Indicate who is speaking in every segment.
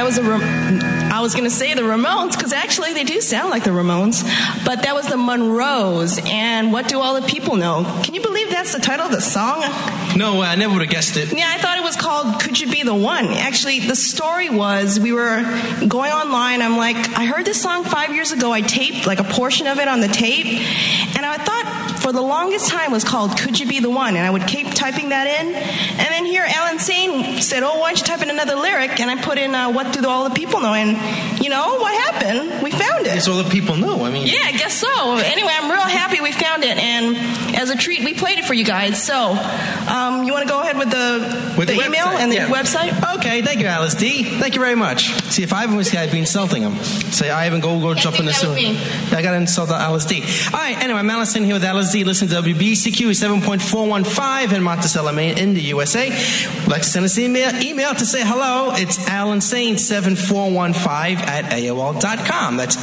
Speaker 1: that was I was going to say the Ramones, because actually they do sound like the Ramones, but that was the Monroes, and What Do All the People Know? Can you believe that's the title of the song?
Speaker 2: No, I never would have guessed it.
Speaker 1: Yeah, I thought it was called Could You Be the One? Actually, the story was we were going online. I'm like, I heard this song 5 years ago. I taped like a portion of it on the tape, and I thought for the longest time it was called Could You Be the One? And I would keep typing that in, and then here Alan Sane said, oh, why don't you type in another lyric? And I put in What Do All the People Know? And you know what happened? We found it.
Speaker 2: It's all the people know. I mean,
Speaker 1: yeah, I guess so. Anyway, I'm real happy we found it, and as a treat, we played it for you guys. So, you want to go ahead with the email and the website?
Speaker 2: Okay, thank you, Alice D. Thank you very much. See, if Ivan was here, I'd be insulting him. Say, Ivan, go jump in the sewer. I got to insult Alice D. All right, anyway, I'm Allison here with Alice D. Listen to WBCQ 7.415 in Monticello, Maine, in the USA. Like to send us an email to say hello. It's AlanSane7415 @AOL.com. That's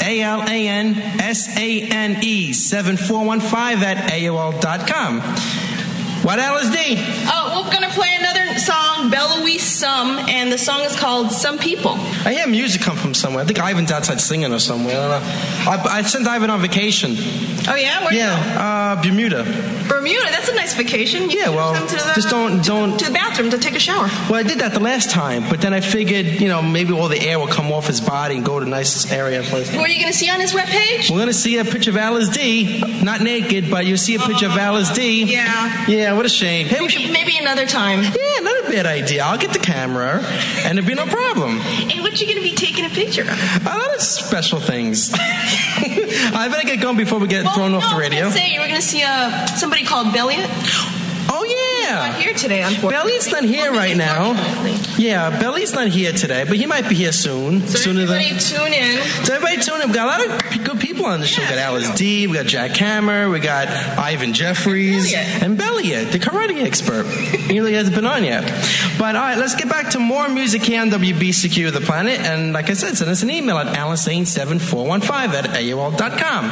Speaker 2: ALANSANE 7415 @AOL.com. What, Alice D?
Speaker 1: Oh, we're going to play another song, Bella Louise Some, and the song is called Some People.
Speaker 2: I hear music come from somewhere. I think Ivan's outside singing or somewhere. I don't know. I sent Ivan on vacation.
Speaker 1: Oh, yeah? Where'd you go?
Speaker 2: Bermuda.
Speaker 1: Bermuda? That's a nice vacation. You
Speaker 2: well,
Speaker 1: come to the,
Speaker 2: just don't...
Speaker 1: To the bathroom to take a shower.
Speaker 2: Well, I did that the last time, but then I figured, maybe all the air will come off his body and go to a nice area.
Speaker 1: What are you going to see on his webpage?
Speaker 2: We're going to see a picture of Alice D. Not naked, but you'll see a picture of Alice D.
Speaker 1: Yeah.
Speaker 2: Yeah, what a shame. Hey,
Speaker 1: maybe another time.
Speaker 2: Yeah, not a bad idea. I'll get the camera, and there'll be no problem.
Speaker 1: And what you going to be taking a picture of?
Speaker 2: A lot of special things. I better get going before we get thrown off the radio.
Speaker 1: I was going to say, you were going to see somebody called Belliot.
Speaker 2: Oh, yeah.
Speaker 1: He's not here today, unfortunately.
Speaker 2: Belly's not here right now. Yeah, Belly's not here today, but he might be here soon.
Speaker 1: So everybody tune in.
Speaker 2: So everybody tune in. We've got a lot of good people on the show. We got Alice D, we got Jack Hammer, we got Ivan Jeffries, and Belliot, the karate expert. He really hasn't been on yet. But all right, let's get back to more music here on WBCQ The Planet. And like I said, send us an email at AlanSane7415 @AOL.com.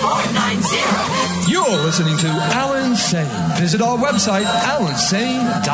Speaker 3: 7.490.
Speaker 4: You're listening to Alan Sane. Visit our website, alansane.com.